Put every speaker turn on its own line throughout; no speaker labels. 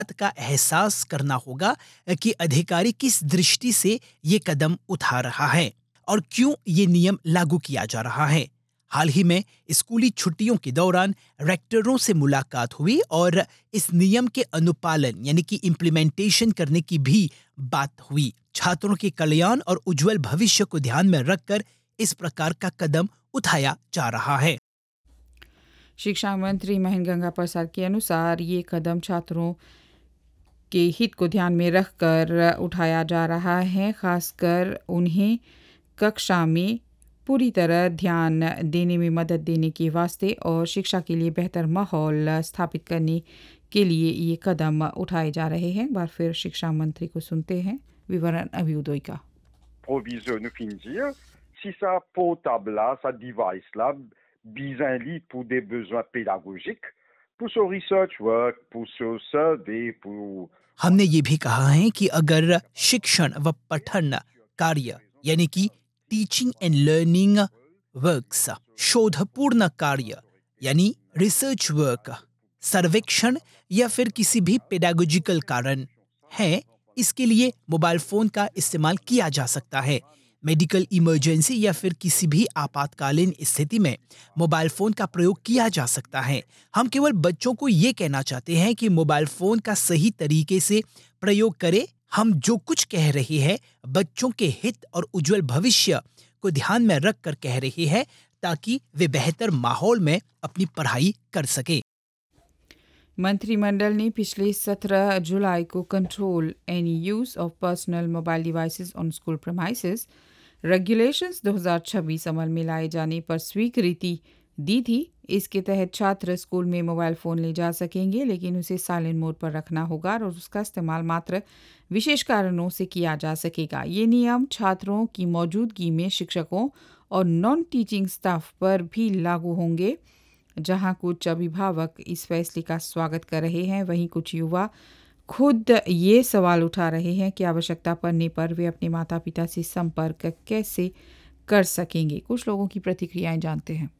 का एहसास करना होगा कि अधिकारी किस दृष्टि से ये कदम उठा रहा है और क्यों ये नियम लागू किया जा रहा है। हाल ही में स्कूली छुट्टियों के दौरान रेक्टरों से मुलाकात हुई और इस नियम के अनुपालन यानी कि इम्प्लीमेंटेशन करने की भी बात हुई। छात्रों के कल्याण और उज्जवल भविष्य को ध्यान में रखकर इस प्रकार का कदम उठाया जा रहा है।
शिक्षा मंत्री महेंद्र गंगा प्रसाद के अनुसार ये कदम छात्रों के हित को ध्यान में रखकर उठाया जा रहा है, खासकर उन्हें कक्षा में पूरी तरह ध्यान देने में मदद देने के वास्ते और शिक्षा के लिए बेहतर माहौल स्थापित करने के लिए ये कदम उठाए जा रहे हैं। एक बार फिर शिक्षा मंत्री को सुनते हैं, विवरण अभ्युदय का।
Provisionne finir, si ça portable là, ça device là, besoin li pour des besoins pédagogiques, pour ce research work, pour ce survey, pour
हमने ये भी कहा है कि अगर शिक्षण व पठन कार्य यानी कि टीचिंग एंड लर्निंग वर्क्स, शोधपूर्ण कार्य यानी रिसर्च वर्क, सर्वेक्षण या फिर किसी भी पेडागोजिकल कारण है, इसके लिए मोबाइल फोन का इस्तेमाल किया जा सकता है। मेडिकल इमरजेंसी या फिर किसी भी आपातकालीन स्थिति में मोबाइल फोन का प्रयोग किया जा सकता है। हम केवल बच्चों को ये कहना चाहते हैं कि मोबाइल फोन का सही तरीके से प्रयोग करें। हम जो कुछ कह रहे हैं बच्चों के हित और उज्जवल भविष्य को ध्यान में रख कर कह रहे हैं, ताकि वे बेहतर माहौल में अपनी पढ़ाई कर सके।
मंत्रिमंडल ने पिछले 17 जुलाई को control any use of personal mobile devices on school premises regulations 2026 अमल में लाए जाने पर स्वीकृति दी थी। इसके तहत छात्र स्कूल में मोबाइल फ़ोन ले जा सकेंगे, लेकिन उसे साइलेंट मोड पर रखना होगा और उसका इस्तेमाल मात्र विशेष कारणों से किया जा सकेगा। ये नियम छात्रों की मौजूदगी में शिक्षकों और नॉन टीचिंग स्टाफ पर भी लागू होंगे। जहां कुछ अभिभावक इस फैसले का स्वागत कर रहे हैं, वहीं कुछ युवा खुद ये सवाल उठा रहे हैं कि आवश्यकता पड़ने पर वे अपने माता पिता से संपर्क कैसे कर सकेंगे। कुछ लोगों की प्रतिक्रियाएं जानते हैं।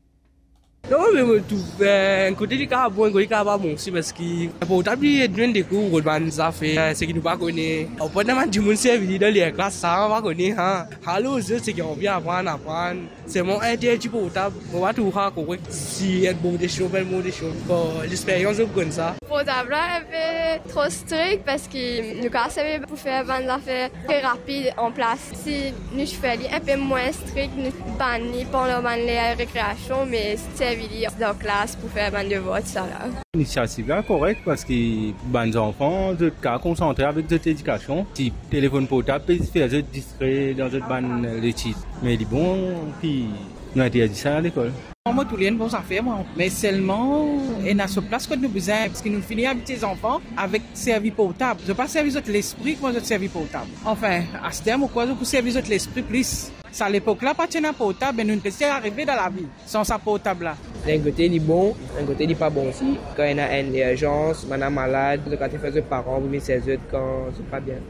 Non, mais tout, côté du cas, bon, côté cas, bon, si parce que pour t'appeler, tu des cours, on va nous faire, c'est qui nous pas connaît. On peut demander du monde servir dans les classes, ça on va connaître, hein. Hallo, c'est qu'on vient apprendre. C'est mon intérêt, tu peux taper, on va tout faire, quoi. Si être bon des choses, belle bon des choses, l'expérience de comme ça.
Pour d'abord, un peu trop strict parce que nous cassons pour faire des affaires très rapides en place. Si nous faisons un peu moins strict, nous bannons pendant les récréations, mais c'est dans la classe pour faire un devoir, tout ça là.
L'initiative est correcte parce que les enfants de cas concentrés avec notre éducation. Si téléphone portable peut faire des distrait dans notre ban l'étude. Mais il est bon puis nous avons dit ça à l'école.
Moi, tous les bons affaires, mais seulement, il a sur place que nous besoin, parce que nous finissons avec les enfants avec service portable. Je ne pas servir l'esprit, moi, je service portable. Enfin, à ce terme, quoi, je peux servir l'esprit plus. Ça, à l'époque-là, pas de portable, mais nous ne pouvons arriver dans la vie sans sa portable-là.
D'un côté, il est bon, d'un côté, il n'est pas bon aussi. Quand il y a une urgence, madame malade, quand il fait ses parents, vous mettez ses œufs quand c'est pas bien.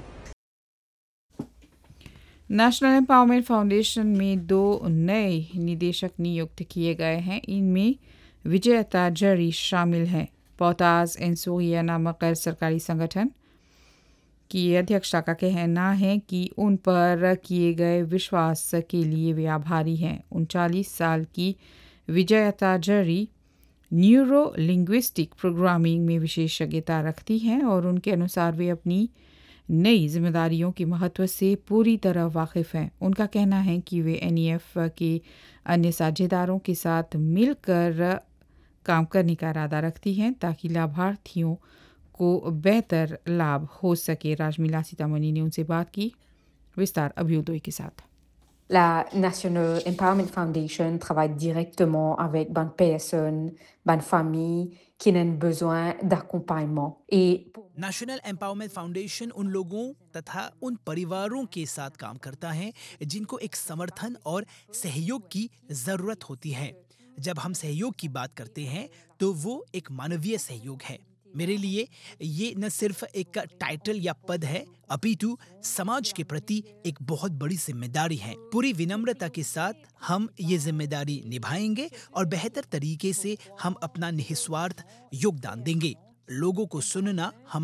National empowerment foundation में 2 नए निदेशक नियुक्त किए गए हैं। इनमें विजयता जरी शामिल हैं। पोताज एंसोरिया नामक गैर सरकारी संगठन की अध्यक्षता का कहना है कि उन पर किए गए विश्वास के लिए वे आभारी हैं। 39 साल की विजयता जरी न्यूरो लिंग्विस्टिक प्रोग्रामिंग में विशेषज्ञता रखती हैं और उनके अनुसार वे अपनी नई जिम्मेदारियों के महत्व से पूरी तरह वाकिफ़ हैं। उनका कहना है कि वे एनईएफ के अन्य साझेदारों के साथ मिलकर काम करने का इरादा रखती हैं ताकि लाभार्थियों को बेहतर लाभ हो सके। राजमिला सीतामणी ने उनसे बात की, विस्तार अभ्युदय के साथ।
La National Empowerment Foundation travaille directement avec bonnes personnes, bonnes familles qui ont besoin d'accompagnement. Et
national empowerment foundation उन लोगों तथा उन परिवारों के साथ काम करता है जिनको एक समर्थन और सहयोग की ज़रूरत होती है। जब हम सहयोग की बात करते हैं तो वो एक मानवीय सहयोग है। मेरे लिए ये न सिर्फ एक टाइटल या पद है, अपितु समाज के प्रति एक बहुत बड़ी जिम्मेदारी है। पूरी विनम्रता के साथ हम ये जिम्मेदारी निभाएंगे और बेहतर तरीके से हम अपना निस्वार्थ योगदान देंगे। लोगों को सुनना हमारा